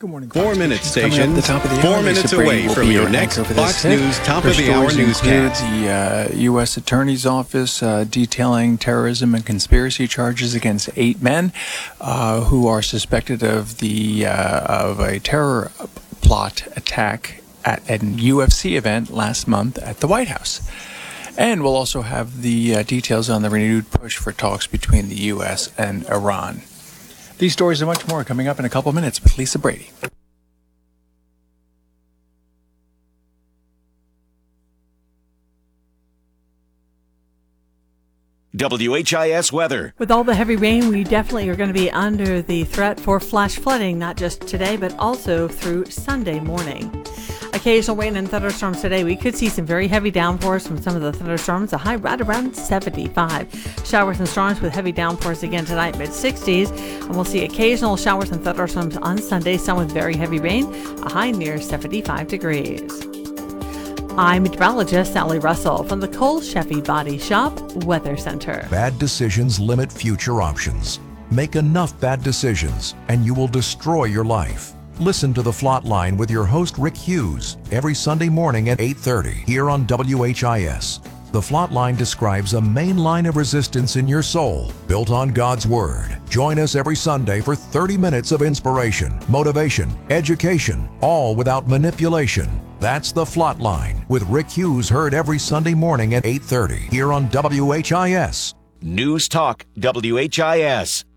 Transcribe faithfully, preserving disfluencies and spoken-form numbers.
Good morning. Four minutes station. The top of the Four hour, minutes Lisa Brady away will from be your your next anchor for Fox this. News top Her of the hour stories include newscast. the uh, U S Attorney's Office uh, detailing terrorism and conspiracy charges against eight men uh, who are suspected of the uh, of a terror plot attack at an U F C event last month at the White House. And we'll also have the uh, details on the renewed push for talks between the U S and Iran. These stories and much more coming up in a couple minutes with Lisa Brady. W H I S weather. With all the heavy rain, we definitely are going to be under the threat for flash flooding, not just today, but also through Sunday morning. Occasional rain and thunderstorms today. We could see some very heavy downpours from some of the thunderstorms, a high right around seventy-five. Showers and storms with heavy downpours again tonight, mid sixties. And we'll see occasional showers and thunderstorms on Sunday, some with very heavy rain, a high near seventy-five degrees. I'm meteorologist Sally Russell from the Cole Sheffy Body Shop Weather Center. Bad decisions limit future options. Make enough bad decisions and you will destroy your life. Listen to The Flot Line with your host Rick Hughes every Sunday morning at eight thirty here on W H I S. The Flot Line describes a main line of resistance in your soul, built on God's Word. Join us every Sunday for thirty minutes of inspiration, motivation, education, all without manipulation. That's The Flot Line with Rick Hughes, heard every Sunday morning at eight thirty here on W H I S. News Talk W H I S.